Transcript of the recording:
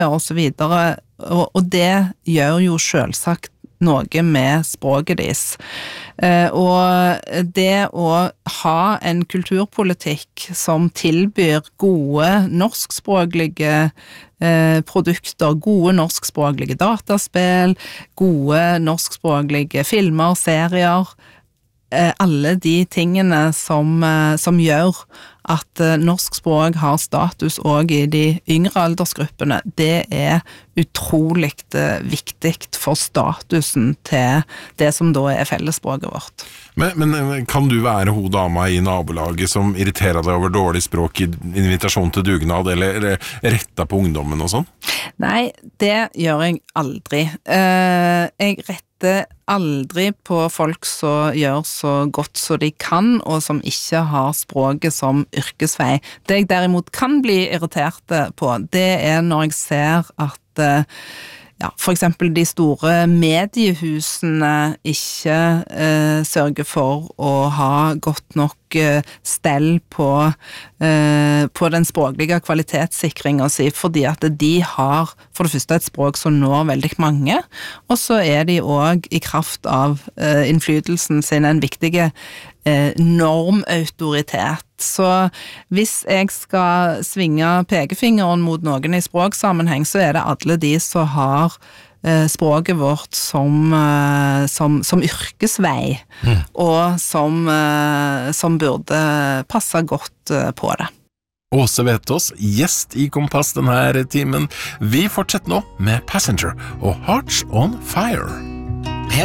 og så videre, og det gjør jo selvsagt noe med språket deres. Og det å ha en kulturpolitikk som tilbyr gode norskspråklige produkter, gode norskspråklige dataspill, gode norskspråklige filmer, serier, alle de tingene som gjør at norsk språk har status også i de yngre aldersgruppene, det utrolig viktig for statusen til det som da fellesspråket vårt. Men kan du være ho dama i nabolaget som irriterer deg over dårlig språk i invitasjon til dugnad, eller retta på ungdommen og sånn? Nei, det gjør jeg aldri. Jeg retter aldri på folk som gjør så godt som de kan, og som ikke har språket som yrkesvei. Det jeg derimot kan bli irritert på, det når jeg ser at for eksempel de store mediehusene ikke sørger for å ha godt nok stell på den språklige kvalitetssikringen si, fordi at de har for det første et språk som når veldig mange, og så de også i kraft av innflytelsen sin en viktig normautoritet. Så hvis jeg skal svinge pekefingeren mot noen i språksammenheng, så det alle de som har språket vårt som yrkesvei, og som burde passe godt på det. Åse Vetås, gjest i Kompass denne timen. Vi fortsetter nå med Passenger og Hearts on Fire.